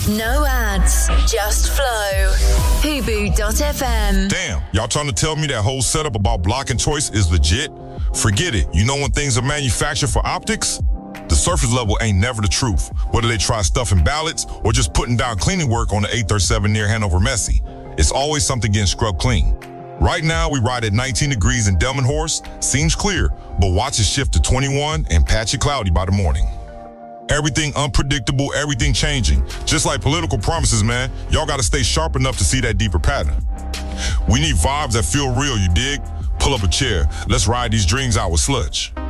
No ads, just flow. Hubu.fm. Damn, y'all trying to tell me that whole setup about blocking choice is legit? Forget it. You know when things are manufactured for optics? The surface level ain't never the truth, whether they try stuffing ballots or just putting down cleaning work on the 837 near Hanover Messy. It's always something getting scrubbed clean. Right now, we ride at 19 degrees in Delmenhorst. Seems clear, but watch it shift to 21 and patchy cloudy by the morning. Everything unpredictable, everything changing. Just like political promises, man. Y'all gotta stay sharp enough to see that deeper pattern. We need vibes that feel real, you dig? Pull up a chair. Let's ride these dreams out with Sludge.